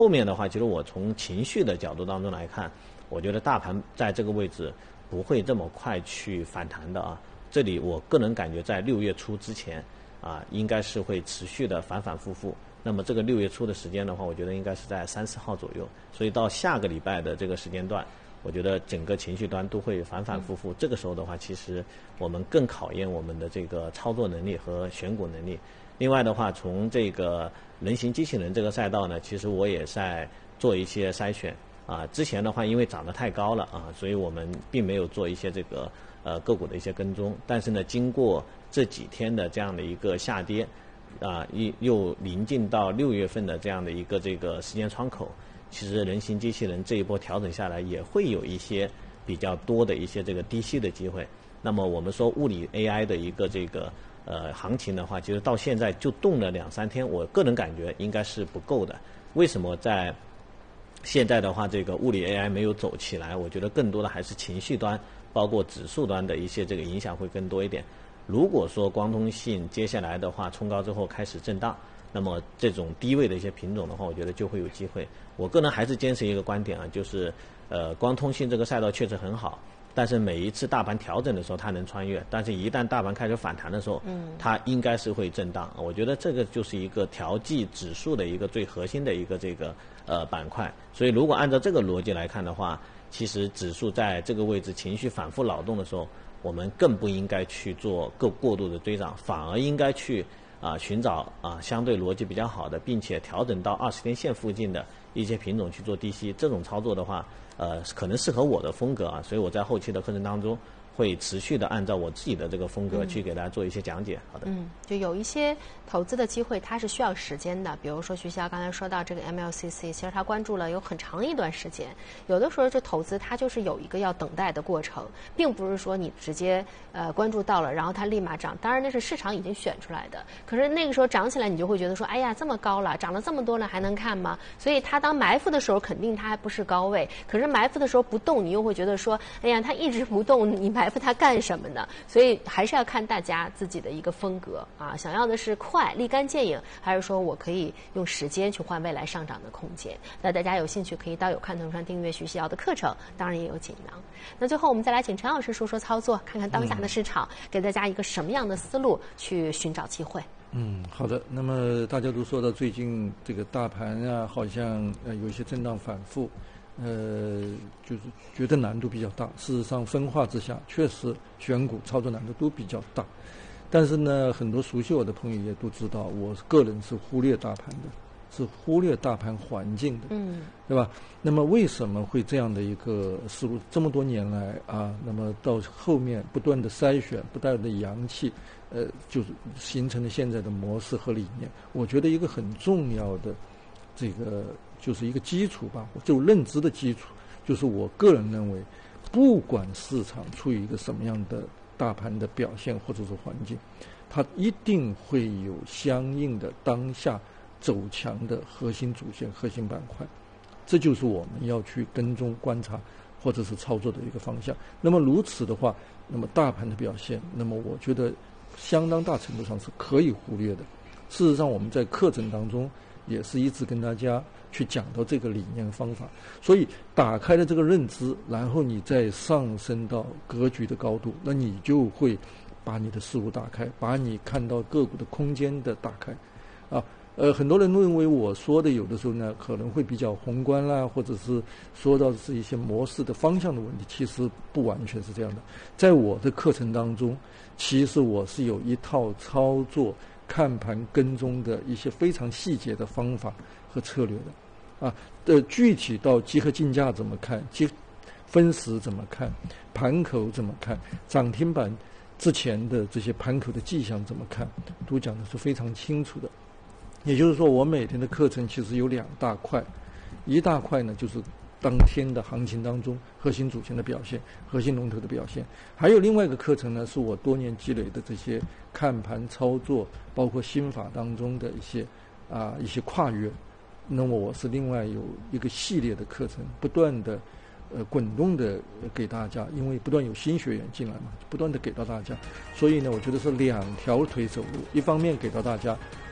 后面的话，其实我从情绪的角度当中来看，我觉得大盘在这个位置不会这么快去反弹的啊。这里我个人感觉在6月初之前啊，应该是会持续的反反复复。那么这个6月初的时间的话，我觉得应该是在3、4号左右。所以到下个礼拜的这个时间段，我觉得整个情绪端都会反反复复。这个时候的话，其实我们更考验我们的这个操作能力和选股能力。另外的话，从这个人形机器人这个赛道呢，其实我也在做一些筛选啊。之前的话，因为涨得太高了啊，所以我们并没有做一些这个个股的一些跟踪。但是呢，经过这几天的这样的一个下跌啊，又临近到6月份的这样的一个这个时间窗口，其实人形机器人这一波调整下来，也会有一些比较多的一些这个低吸的机会。那么我们说物理 AI 的一个这个行情的话，其实到现在就动了2、3天，我个人感觉应该是不够的。为什么在现在的话，这个物理 AI 没有走起来？我觉得更多的还是情绪端，包括指数端的一些这个影响会更多一点。如果说光通信接下来的话冲高之后开始震荡，那么这种低位的一些品种的话，我觉得就会有机会。我个人还是坚持一个观点啊，就是光通信这个赛道确实很好。但是每一次大盘调整的时候，它能穿越；但是一旦大盘开始反弹的时候，它应该是会震荡。我觉得这个就是一个调剂指数的一个最核心的一个这个板块。所以如果按照这个逻辑来看的话，其实指数在这个位置情绪反复扰动的时候，我们更不应该去做过度的追涨，反而应该去寻找相对逻辑比较好的，并且调整到20天线附近的一些品种去做低吸。这种操作的话，可能适合我的风格啊，所以我在后期的课程当中会持续的按照我自己的这个风格去给大家做一些讲解。好的， 就有一些投资的机会，它是需要时间的。比如说徐骁刚才说到这个 MLCC， 其实他关注了有很长一段时间。有的时候这投资它就是有一个要等待的过程，并不是说你直接关注到了，然后它立马涨。当然那是市场已经选出来的，可是那个时候涨起来，你就会觉得说，哎呀这么高了，涨了这么多了还能看吗？所以它当埋伏的时候，肯定它还不是高位。可是埋伏的时候不动，你又会觉得说，哎呀它一直不动，你埋伏它干什么呢？所以还是要看大家自己的一个风格啊，想要的是快立竿见影，还是说我可以用时间去换未来上涨的空间？那大家有兴趣可以到有看头上订阅徐骁的课程，当然也有锦囊。那最后我们再来请陈老师说说操作，看看当下的市场给大家一个什么样的思路去寻找机会。 好的。那么大家都说到最近这个大盘啊，好像有一些震荡反复，就是觉得难度比较大。事实上分化之下，确实选股操作难度都比较大。但是呢，很多熟悉我的朋友也都知道，我个人是忽略大盘的，是忽略大盘环境的，对吧？那么为什么会这样的一个思路？这么多年来啊，那么到后面不断的筛选，不断的扬弃，就是形成了现在的模式和理念。我觉得一个很重要的这个就是一个基础吧，就认知的基础，就是我个人认为，不管市场处于一个什么样的大盘的表现或者是环境，它一定会有相应的当下走强的核心主线、核心板块，这就是我们要去跟踪观察或者是操作的一个方向。那么如此的话，那么大盘的表现，那么我觉得相当大程度上是可以忽略的。事实上，我们在课程当中也是一直跟大家去讲到这个理念方法，所以打开了这个认知，然后你再上升到格局的高度，那你就会把你的视野打开，把你看到个股的空间的打开啊。很多人认为我说的有的时候呢可能会比较宏观啦，或者是说到是一些模式的方向的问题，其实不完全是这样的。在我的课程当中，其实我是有一套操作看盘跟踪的一些非常细节的方法和策略的啊。具体到集合竞价怎么看，分时怎么看，盘口怎么看，涨停板之前的这些盘口的迹象怎么看，都讲的是非常清楚的。也就是说，我每天的课程其实有2大块，一大块呢就是当天的行情当中核心主线的表现、核心龙头的表现，还有另外一个课程呢是我多年积累的这些看盘操作，包括心法当中的一些跨越。那么我是另外有一个系列的课程，不断的滚动的给大家，因为不断有新学员进来嘛，不断的给到大家，所以呢，我觉得是2条腿走路，一方面给到大家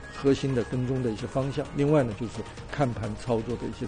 核心的跟踪的一些方向。另外呢，就是看盘操作的一些